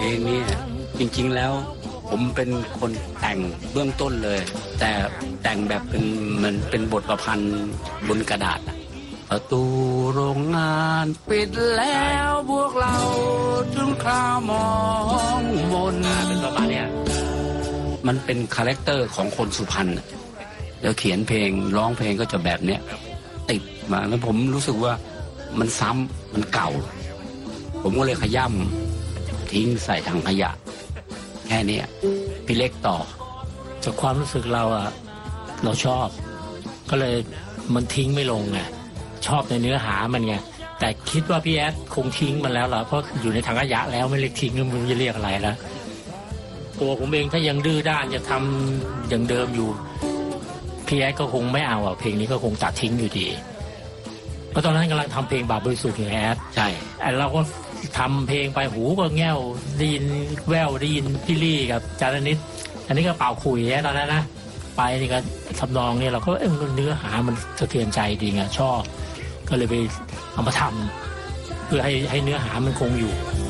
ลงนี้จริงๆแล้วผมเป็นคนแต่งเบื้องต้นเลยแต่แต่งแบบมันเป็นบทประพันธ์บนกระดาษประตูโรงงานปิดแล้วพวกเราถึงคราวมองมนเป็นประมาณนี้มันเป็นคาแรคเตอร์ของคนสุพรรณแล้วเขียนเพลงร้องเพลงก็จะแบบเนี้ยติดมาแล้วผมรู้สึกว่ามันซ้ำมันเก่าผมก็เลยขย่ำทิ้งใส่ถังขยะแค่นี้พี่เล็กต่อจากความรู้สึกเราชอบก็เลยมันทิ้งไม่ลงไงชอบในเนื้อหามันไงแต่คิดว่าพี่แอดคงทิ้งมันแล้วล่ะเพราะอยู่ในถังขยะแล้วไม่เรียกทิ้งมันจะเรียกอะไรแล้วตัวผมเองถ้ายังดื้อด้านจะทำอย่างเดิมอยู่พี่แอดก็คงไม่เอาเพลงนี้ก็คงตัดทิ้งอยู่ดีเพราะตอนนั้นกำลังทำเพลงบาปบริสุทธิ์อยู่แอดใช่เราก็ทำเพลงไปหูก็แง่วได้ยินแววได้ยินพี่ลี่กับจารณิตอันนี้ก็เป่าคุยตอนนั้นนะไปนี่ก็ทำนองนี่เราก็เนื้อหามันสะเทือนใจดีไงชอบก็เลยไปเอามาทำเพื่อให้เนื้อหามันคงอยู่